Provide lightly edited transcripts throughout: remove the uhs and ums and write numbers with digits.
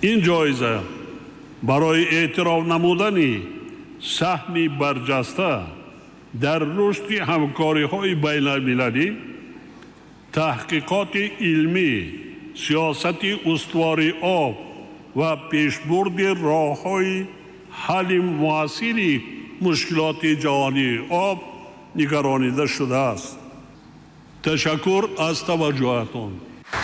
ин ҷоиза барои эътироф намудани саҳми барҷаста дар рушди ҳамкориҳои байналмилалӣ, таҳқиқоти илмӣ, сиёсати устувории об ва пешбурди роҳҳои ҳалли муассири мушкилоти ҷаҳонии об нигаронида шудааст. ташаккур аз таваҷҷӯҳатон.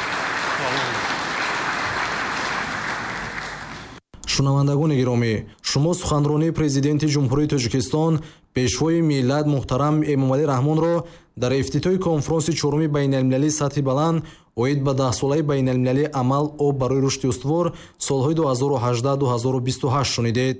шунавандагони гиромӣ, шумо суханронии президенти ҷумҳурии Тоҷикистон пешвои миллат муҳтарам Эмомалӣ Раҳмонро дар ифтитоҳи конфронси чорумии байналмилалии сатҳи баланд оид ба 10-солаи байналмилалии амал об барои рушди устувор солҳои 2018-2028 шунидед.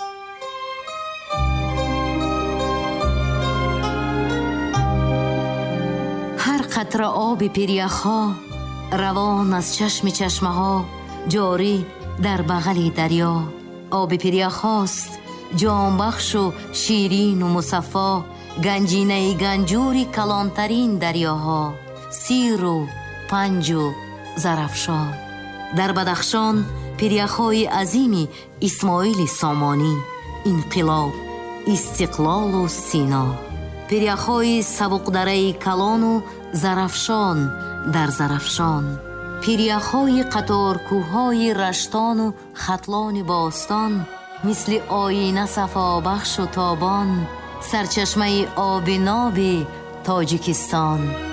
ҳар қатра оби пиряхҳо равон аз чашми чашмаҳо ҷорӣ дар бағали дарьё. оби пиряхҳост ҷонбахшу ширину мусаффо, ганҷинаи ганҷури калонтарин дарьёҳо, сиру панҷу зарафшон. дар Бадахшон пиряхҳои азими Исмоили Сомонӣ, инқилоб, истиқлолу Сино. пиряхҳои сабуқдараи Калону Зарафшон дар Зарафшон. пиряхҳои қаторкӯҳҳои Раштону Хатлони Бостон мисли оина сафобахшу тобон, сарчашмаи оби ноби Тоҷикистон.